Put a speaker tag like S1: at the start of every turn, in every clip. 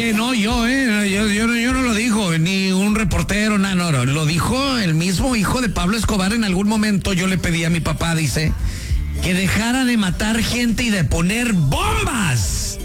S1: Oye, no, yo no lo dijo, ni un reportero, no, lo dijo el mismo hijo de Pablo Escobar. En algún momento yo le pedí a mi papá, dice, que dejara de matar gente y de poner bombas.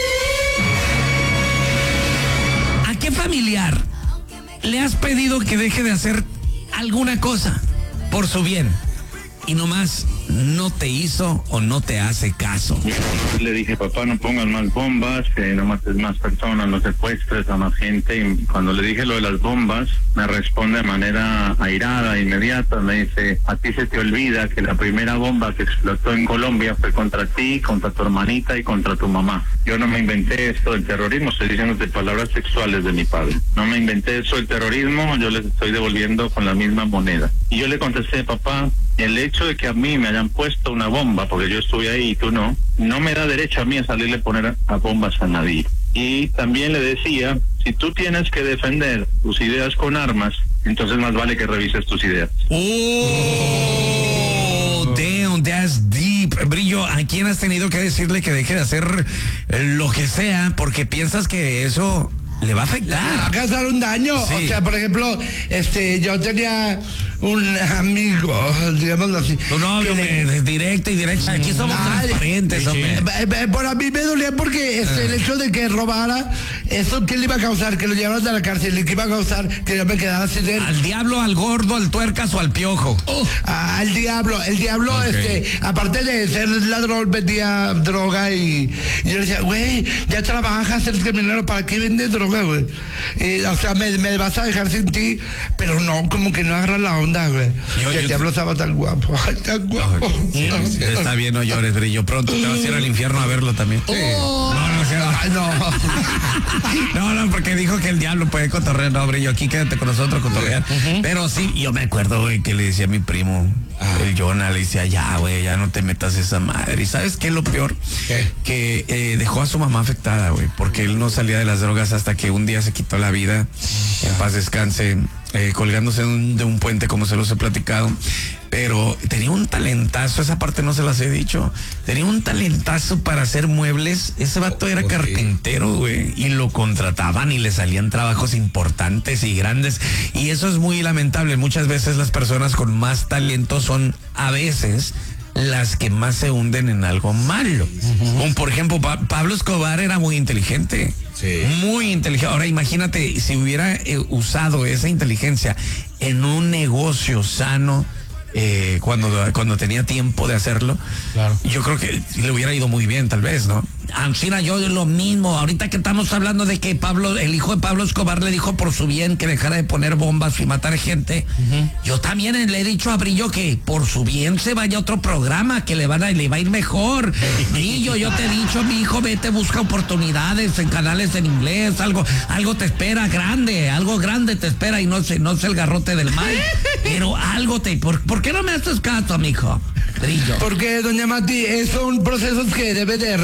S1: ¿A qué familiar le has pedido que deje de hacer alguna cosa por su bien y nomás no te hizo o no te hace caso?
S2: Le dije, papá, no pongas más bombas, que no mates más personas, no secuestres a más gente. Y cuando le dije lo de las bombas, me responde de manera airada, inmediata. Me dice, a ti se te olvida que la primera bomba que explotó en Colombia fue contra ti, contra tu hermanita y contra tu mamá. Yo no me inventé esto del terrorismo, estoy diciéndote palabras sexuales de mi padre. No me inventé eso del terrorismo, yo les estoy devolviendo con la misma moneda. Y yo le contesté, papá, el hecho de que a mí me hayan puesto una bomba, porque yo estuve ahí y tú no me da derecho a mí a salirle a poner a bombas a nadie. Y también le decía, si tú tienes que defender tus ideas con armas, entonces más vale que revises tus ideas.
S1: Oh, damn, that's deep. Brillo, ¿a quién has tenido que decirle que deje de hacer lo que sea porque piensas que eso le va a afectar?
S3: Le va a causar un daño. Sí. O sea, por ejemplo, yo tenía un amigo, digámoslo así.
S1: Tu novio, directo y directo. Aquí somos transparentes, hombre.
S3: Por a mí me dolía porque el hecho de que robara, ¿eso qué le iba a causar? Que lo llevaran a la cárcel. ¿Y qué iba a causar? Que yo me quedara sin él.
S1: ¿Al diablo, al gordo, al tuercas o al piojo?
S3: Al diablo. El diablo, okay. Aparte de ser ladrón, vendía droga y yo le decía, güey, ya trabajas, eres criminal, ¿para qué vendes droga, güey? O sea, me vas a dejar sin ti, pero no, como que no agarras la onda. El diablo estaba tan guapo. Tan guapo.
S1: Está bien, no llores, Brillo. Pronto te vas a ir al infierno a verlo también. No, porque dijo que el diablo puede cotorrear. No, Brillo, aquí quédate con nosotros, cotorrear. Pero sí, yo me acuerdo, güey, que le decía a mi primo, el Jonah, le decía, ya, güey, ya no te metas esa madre. ¿Y sabes qué es lo peor?
S3: ¿Qué?
S1: Que dejó a su mamá afectada, güey, porque él no salía de las drogas hasta que un día se quitó la vida. En paz descanse. Colgándose de un puente, como se los he platicado. Pero tenía un talentazo, esa parte no se las he dicho. Tenía un talentazo para hacer muebles. Ese vato era carpintero, güey, y lo contrataban y le salían trabajos importantes y grandes. Y eso es muy lamentable. Muchas veces las personas con más talento son a veces las que más se hunden en algo malo. Como por ejemplo, Pablo Escobar era muy inteligente. Sí. Muy inteligente. Ahora imagínate si hubiera usado esa inteligencia en un negocio sano, cuando tenía tiempo de hacerlo. Claro. Yo creo que le hubiera ido muy bien, tal vez, ¿no? Ancina, yo lo mismo. Ahorita que estamos hablando de que el hijo de Pablo Escobar le dijo por su bien que dejara de poner bombas y matar gente. Yo también le he dicho a Brillo que por su bien se vaya a otro programa, que le va a ir mejor. Brillo, yo te he dicho, mi hijo, vete, busca oportunidades en canales en inglés, algo te espera algo grande te espera, y no es el garrote del mal, pero algo ¿por qué no me haces caso, mijo? Brillo.
S3: Porque, doña Mati, son procesos que debe de